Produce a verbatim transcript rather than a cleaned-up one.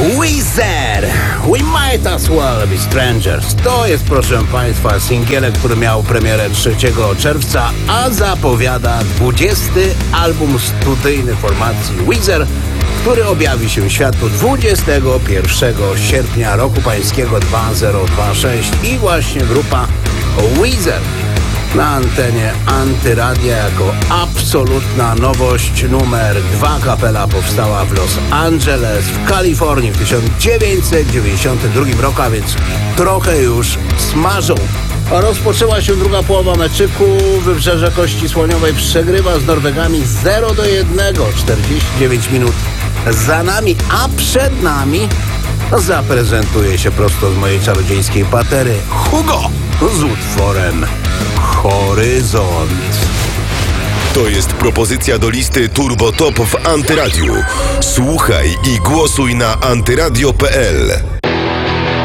Weezer, We Might As Well Be Strangers. To jest, proszę Państwa, singielek, który miał premierę trzeciego czerwca, a zapowiada dwudziesty album studyjny formacji Weezer, który objawi się światu dwudziestego pierwszego sierpnia roku pańskiego dwa tysiące dwudziestego szóstego. I właśnie grupa Weezer na antenie Antyradia jako absolutna nowość numer dwa. Kapela powstała w Los Angeles w Kalifornii w tysiąc dziewięćset dziewięćdziesiątym drugim roku, a więc trochę już smażą. Rozpoczęła się druga połowa meczyku. Wybrzeże Kości Słoniowej przegrywa z Norwegami zero do jednego. czterdzieści dziewięć minut za nami, a przed nami zaprezentuje się prosto z mojej czarodziejskiej patery Hugo z utworem Horyzont. To jest propozycja do listy Turbo Top w Antyradiu. Słuchaj i głosuj na antyradio kropka pe el.